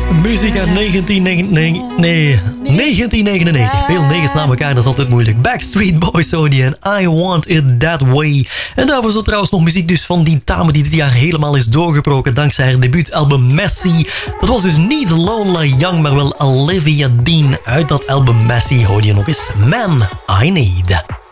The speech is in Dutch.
Muziek uit 1999. Veel negens na elkaar, dat is altijd moeilijk. Backstreet Boys hoorde je en I Want It That Way. En daarvoor zat trouwens nog muziek dus van die dame die dit jaar helemaal is doorgebroken dankzij haar debuutalbum Messy. Dat was dus niet Lola Young, maar wel Olivia Dean. Uit dat album Messy hoorde je nog eens Man I Need.